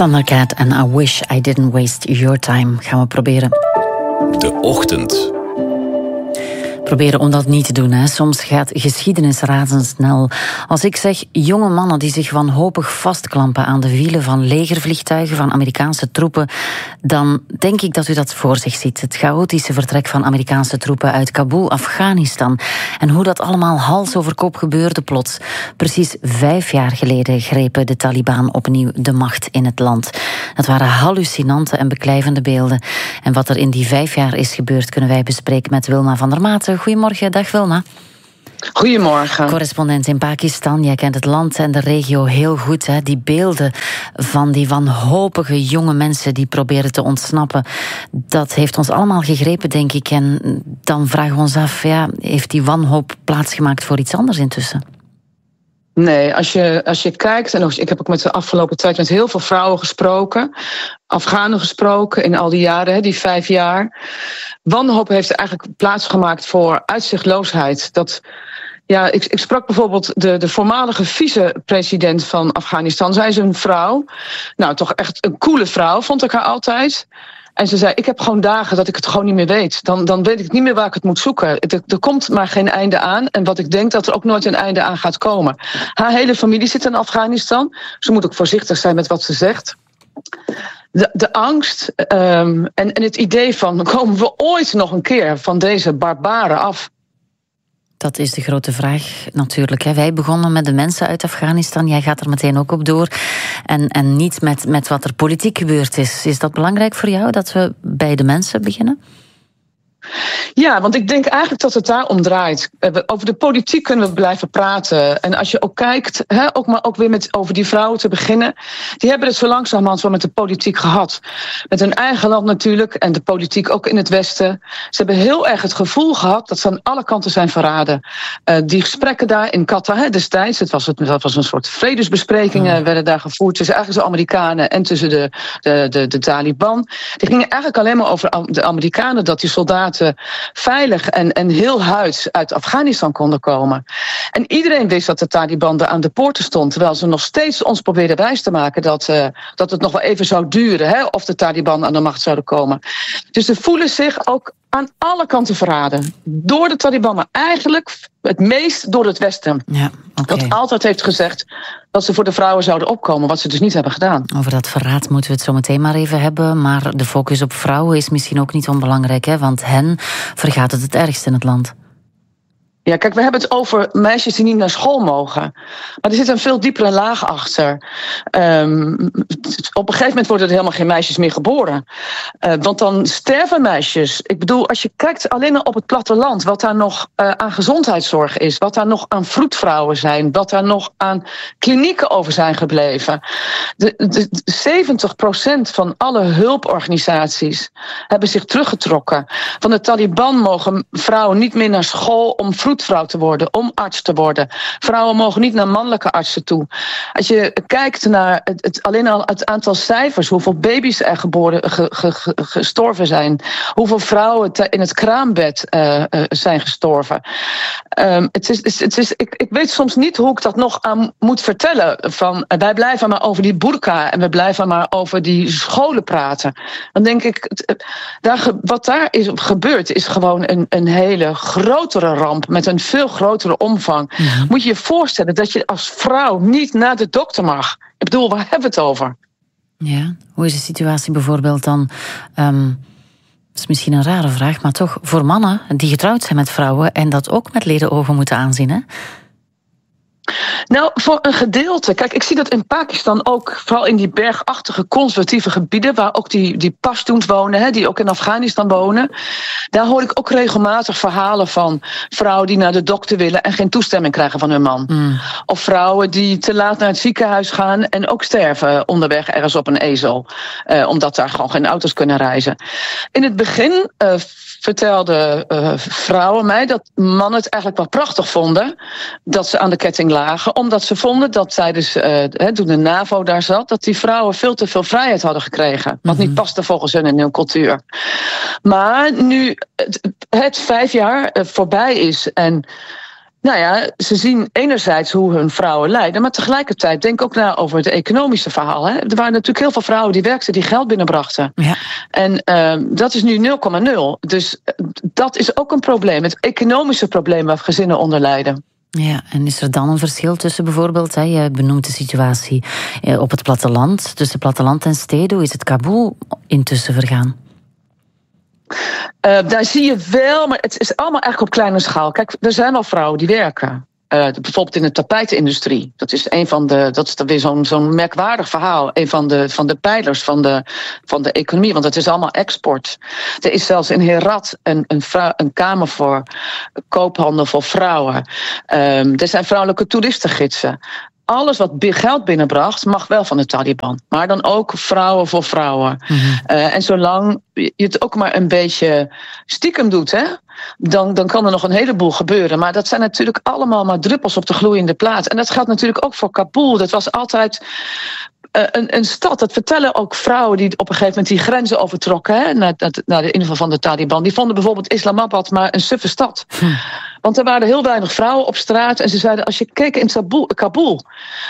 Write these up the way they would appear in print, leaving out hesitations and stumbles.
Thundercat en I Wish I Didn't Waste Your Time gaan we proberen. De Ochtend. Proberen om dat niet te doen. Hè. Soms gaat geschiedenis razendsnel. Als ik zeg jonge mannen die zich wanhopig vastklampen aan de wielen van legervliegtuigen van Amerikaanse troepen, dan denk ik dat u dat voor zich ziet. Het chaotische vertrek van Amerikaanse troepen uit Kabul, Afghanistan. En hoe dat allemaal hals over kop gebeurde plots. Precies 5 jaar geleden grepen de Taliban opnieuw de macht in het land. Dat waren hallucinante en beklijvende beelden. En wat er in die 5 jaar is gebeurd, kunnen wij bespreken met Wilma van der Maten. Goedemorgen, dag Wilma. Goedemorgen. Correspondent in Pakistan, jij kent het land en de regio heel goed. Hè? Die beelden van die wanhopige jonge mensen die proberen te ontsnappen, dat heeft ons allemaal gegrepen, denk ik. En dan vragen we ons af, heeft die wanhoop plaatsgemaakt voor iets anders intussen? Nee, als je kijkt, en ik heb ook met de afgelopen tijd met heel veel vrouwen gesproken, Afghanen gesproken in al die jaren, die 5 jaar. Wanhoop heeft eigenlijk plaatsgemaakt voor uitzichtloosheid. Ik sprak bijvoorbeeld de voormalige vicepresident van Afghanistan. Zij is een vrouw, nou toch echt een coole vrouw, vond ik haar altijd. En ze zei, ik heb gewoon dagen dat ik het gewoon niet meer weet. Dan weet ik niet meer waar ik het moet zoeken. Er komt maar geen einde aan. En wat ik denk dat er ook nooit een einde aan gaat komen. Haar hele familie zit in Afghanistan. Ze moet ook voorzichtig zijn met wat ze zegt. De angst en het idee van, komen we ooit nog een keer van deze barbaren af? Dat is de grote vraag natuurlijk. Wij begonnen met de mensen uit Afghanistan. Jij gaat er meteen ook op door. En niet met wat er politiek gebeurd is. Is dat belangrijk voor jou, dat we bij de mensen beginnen? Ja, want ik denk eigenlijk dat het daar om draait. Over de politiek kunnen we blijven praten. En als je ook kijkt, ook weer over die vrouwen te beginnen, die hebben het zo langzamerhand wel met de politiek gehad. Met hun eigen land natuurlijk en de politiek ook in het Westen. Ze hebben heel erg het gevoel gehad dat ze aan alle kanten zijn verraden. Die gesprekken daar in Qatar destijds, dat was een soort vredesbesprekingen, werden daar gevoerd tussen eigenlijk de Amerikanen en tussen de Taliban. Die gingen eigenlijk alleen maar over de Amerikanen, dat die soldaten veilig en heel huids uit Afghanistan konden komen. En iedereen wist dat de Taliban er aan de poorten stond, terwijl ze nog steeds ons probeerden wijs te maken dat het nog wel even zou duren, of de Taliban aan de macht zouden komen. Dus ze voelen zich ook aan alle kanten verraden. Door de Taliban, maar eigenlijk het meest door het Westen. Ja, okay. Dat altijd heeft gezegd dat ze voor de vrouwen zouden opkomen, wat ze dus niet hebben gedaan. Over dat verraad moeten we het zo meteen maar even hebben. Maar de focus op vrouwen is misschien ook niet onbelangrijk, want hen vergaat het ergst in het land. Ja, kijk, we hebben het over meisjes die niet naar school mogen. Maar er zit een veel diepere laag achter. Op een gegeven moment worden er helemaal geen meisjes meer geboren. Want dan sterven meisjes. Ik bedoel, als je kijkt alleen al op het platteland, wat daar nog aan gezondheidszorg is, wat daar nog aan vroedvrouwen zijn, wat daar nog aan klinieken over zijn gebleven. De 70% van alle hulporganisaties hebben zich teruggetrokken. Van de Taliban mogen vrouwen niet meer naar school om vroedvrouw te worden, om arts te worden. Vrouwen mogen niet naar mannelijke artsen toe. Als je kijkt naar alleen al het aantal cijfers, hoeveel baby's er gestorven zijn, hoeveel vrouwen in het kraambed zijn gestorven. Ik weet soms niet hoe ik dat nog aan moet vertellen. Wij blijven maar over die burka en we blijven maar over die scholen praten. Dan denk ik, wat daar is gebeurd is gewoon een hele grotere ramp met een veel grotere omvang. Mm-hmm. Moet je je voorstellen dat je als vrouw niet naar de dokter mag. Ik bedoel, waar hebben we het over? Ja, hoe is de situatie bijvoorbeeld dan? Dat is misschien een rare vraag, maar toch voor mannen die getrouwd zijn met vrouwen en dat ook met ledenogen moeten aanzien, hè? Nou, voor een gedeelte. Kijk, ik zie dat in Pakistan ook, vooral in die bergachtige conservatieve gebieden, waar ook die Pashtuns wonen, die ook in Afghanistan wonen. Daar hoor ik ook regelmatig verhalen van vrouwen die naar de dokter willen en geen toestemming krijgen van hun man. Mm. Of vrouwen die te laat naar het ziekenhuis gaan en ook sterven onderweg ergens op een ezel. Omdat daar gewoon geen auto's kunnen reizen. In het begin vertelden vrouwen mij dat mannen het eigenlijk wel prachtig vonden dat ze aan de ketting lagen, omdat ze vonden dat tijdens toen de NAVO daar zat, dat die vrouwen veel te veel vrijheid hadden gekregen. Wat niet paste volgens hun en hun cultuur. Maar nu het 5 jaar voorbij is en Nou ja, ze zien enerzijds hoe hun vrouwen lijden, maar tegelijkertijd denk ook na over het economische verhaal. Hè. Er waren natuurlijk heel veel vrouwen die werkten, die geld binnenbrachten. Ja. En dat is nu 0,0. Dus dat is ook een probleem, het economische probleem waar gezinnen onder lijden. Ja, en is er dan een verschil tussen bijvoorbeeld, je benoemt de situatie op het platteland, tussen platteland en steden, hoe is het Kabul intussen vergaan? Daar zie je wel, maar het is allemaal eigenlijk op kleine schaal. Kijk, er zijn al vrouwen die werken. Bijvoorbeeld in de tapijtenindustrie. Dat is dat is dan weer zo'n merkwaardig verhaal. Een van de pijlers van de economie, want het is allemaal export. Er is zelfs in Herat een kamer voor koophandel voor vrouwen. Er zijn vrouwelijke toeristengidsen. Alles wat geld binnenbracht mag wel van de Taliban. Maar dan ook vrouwen voor vrouwen. Mm-hmm. En zolang je het ook maar een beetje stiekem doet, hè, dan kan er nog een heleboel gebeuren. Maar dat zijn natuurlijk allemaal maar druppels op de gloeiende plaat. En dat geldt natuurlijk ook voor Kabul. Dat was altijd een stad. Dat vertellen ook vrouwen die op een gegeven moment die grenzen overtrokken, hè, naar de inval van de Taliban. Die vonden bijvoorbeeld Islamabad maar een suffe stad. Want er waren heel weinig vrouwen op straat. En ze zeiden, als je keek in Kabul,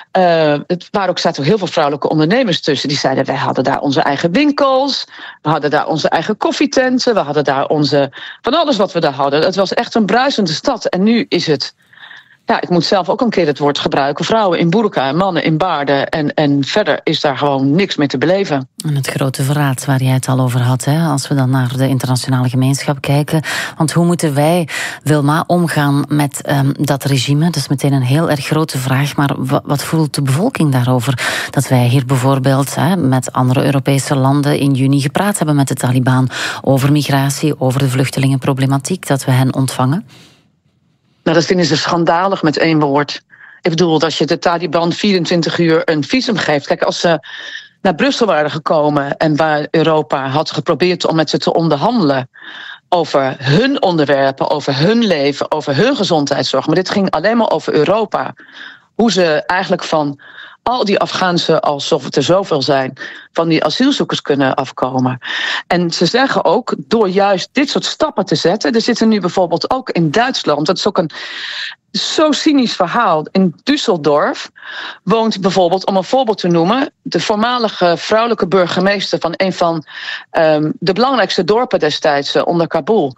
zaten ook heel veel vrouwelijke ondernemers tussen. Die zeiden, wij hadden daar onze eigen winkels. We hadden daar onze eigen koffietenten. We hadden daar van alles wat we daar hadden. Het was echt een bruisende stad. En nu is het... Ja, ik moet zelf ook een keer het woord gebruiken. Vrouwen in burka en mannen in baarden. En verder is daar gewoon niks meer te beleven. En het grote verraad waar jij het al over had, hè, als we dan naar de internationale gemeenschap kijken. Want hoe moeten wij, Wilma, omgaan met dat regime? Dat is meteen een heel erg grote vraag. Maar wat voelt de bevolking daarover? Dat wij hier bijvoorbeeld met andere Europese landen in juni gepraat hebben met de Taliban over migratie, over de vluchtelingenproblematiek, dat we hen ontvangen. Nou, dat vinden ze schandalig met één woord. Ik bedoel, dat je de Taliban 24 uur een visum geeft. Kijk, als ze naar Brussel waren gekomen en waar Europa had geprobeerd om met ze te onderhandelen over hun onderwerpen, over hun leven, over hun gezondheidszorg. Maar dit ging alleen maar over Europa. Hoe ze eigenlijk van al die Afghaanse, alsof het er zoveel zijn, van die asielzoekers kunnen afkomen. En ze zeggen ook, door juist dit soort stappen te zetten. Er zitten nu bijvoorbeeld ook in Duitsland, dat is ook een zo cynisch verhaal. In Düsseldorf woont bijvoorbeeld, om een voorbeeld te noemen, de voormalige vrouwelijke burgemeester van een van de belangrijkste dorpen destijds onder Kabul.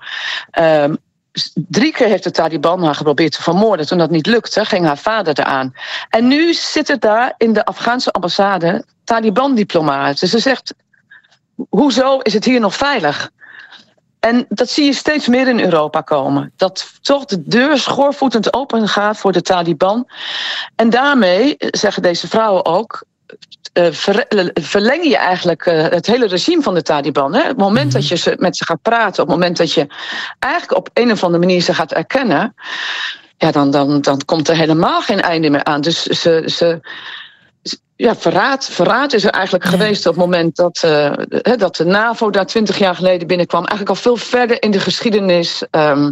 3 keer heeft de Taliban haar geprobeerd te vermoorden. Toen dat niet lukte, ging haar vader eraan. En nu zitten daar in de Afghaanse ambassade Taliban-diplomaten. Dus ze zegt, hoezo is het hier nog veilig? En dat zie je steeds meer in Europa komen. Dat toch de deur schoorvoetend open gaat voor de Taliban. En daarmee, zeggen deze vrouwen ook, verleng je eigenlijk het hele regime van de Taliban. Hè? Op het moment dat je met ze gaat praten, op het moment dat je eigenlijk op een of andere manier ze gaat erkennen, ja, dan komt er helemaal geen einde meer aan. Dus verraad is er eigenlijk geweest op het moment dat de NAVO daar 20 jaar geleden binnenkwam. Eigenlijk al veel verder in de geschiedenis.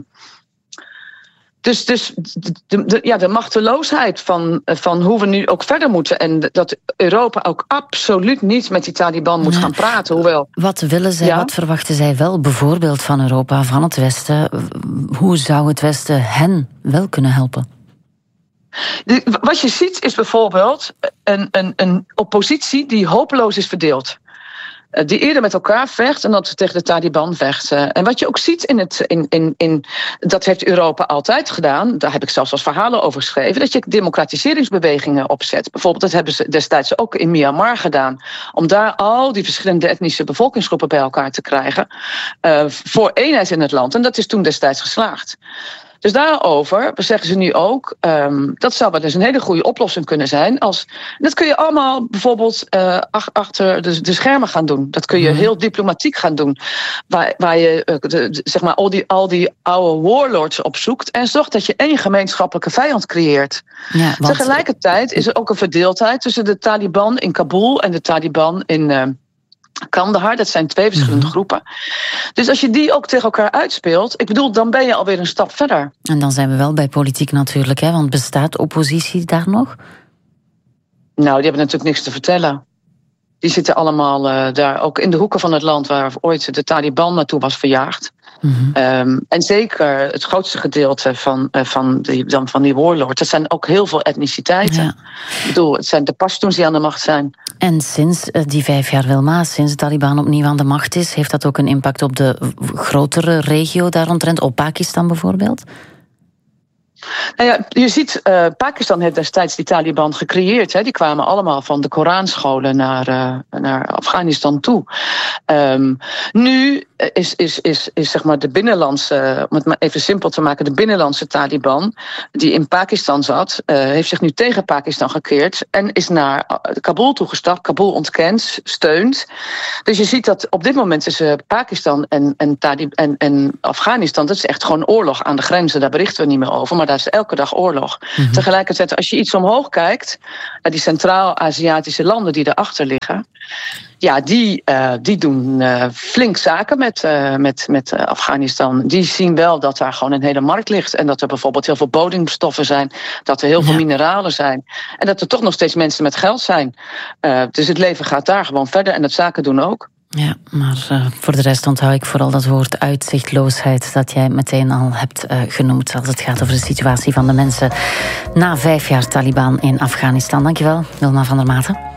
Dus de machteloosheid van hoe we nu ook verder moeten. En dat Europa ook absoluut niet met die Taliban moet gaan praten. Hoewel, wat willen zij, wat verwachten zij wel bijvoorbeeld van Europa, van het Westen? Hoe zou het Westen hen wel kunnen helpen? Wat je ziet is bijvoorbeeld een oppositie die hopeloos is verdeeld. Die eerder met elkaar vecht en dat ze tegen de Taliban vechten. En wat je ook ziet dat heeft Europa altijd gedaan. Daar heb ik zelfs als verhalen over geschreven. Dat je democratiseringsbewegingen opzet. Bijvoorbeeld, dat hebben ze destijds ook in Myanmar gedaan. Om daar al die verschillende etnische bevolkingsgroepen bij elkaar te krijgen. Voor eenheid in het land. En dat is toen destijds geslaagd. Dus daarover zeggen ze nu ook, dat zou wel eens een hele goede oplossing kunnen zijn. Dat kun je allemaal bijvoorbeeld achter de schermen gaan doen. Dat kun je heel diplomatiek gaan doen. Waar je zeg maar al die oude warlords opzoekt en zorgt dat je één gemeenschappelijke vijand creëert. Ja, tegelijkertijd is er ook een verdeeldheid tussen de Taliban in Kabul en de Taliban in Kandahar. Dat zijn 2 verschillende groepen. Dus als je die ook tegen elkaar uitspeelt, ik bedoel, dan ben je alweer een stap verder. En dan zijn we wel bij politiek natuurlijk, hè? Want bestaat oppositie daar nog? Nou, die hebben natuurlijk niks te vertellen. Die zitten allemaal daar, ook in de hoeken van het land waar ooit de Taliban naartoe was verjaagd. En zeker het grootste gedeelte van die warlords, dat zijn ook heel veel etniciteiten. Ja. Ik bedoel, het zijn de Pashtuns die aan de macht zijn. En sinds die 5 jaar Wilma, sinds de Taliban opnieuw aan de macht is, heeft dat ook een impact op de grotere regio daaromtrent, op Pakistan bijvoorbeeld? Nou ja, je ziet, Pakistan heeft destijds die Taliban gecreëerd. Hè. Die kwamen allemaal van de Koranscholen naar Afghanistan toe. Nu is zeg maar de binnenlandse, om het maar even simpel te maken, de binnenlandse Taliban die in Pakistan zat, heeft zich nu tegen Pakistan gekeerd en is naar Kabul toegestapt. Kabul ontkent, steunt. Dus je ziet dat op dit moment tussen Pakistan en Afghanistan, dat is echt gewoon oorlog aan de grenzen. Daar berichten we niet meer over, maar daar is elke dag oorlog. Tegelijkertijd, als je iets omhoog kijkt, naar die Centraal-Aziatische landen die erachter liggen, ja, die doen flink zaken met Afghanistan. Die zien wel dat daar gewoon een hele markt ligt. En dat er bijvoorbeeld heel veel bodemstoffen zijn. Dat er heel veel mineralen zijn. En dat er toch nog steeds mensen met geld zijn. Dus het leven gaat daar gewoon verder. En dat zaken doen ook. Ja, maar voor de rest onthoud ik vooral dat woord uitzichtloosheid dat jij meteen al hebt genoemd als het gaat over de situatie van de mensen na 5 jaar Taliban in Afghanistan. Dankjewel, Wilma van der Maten.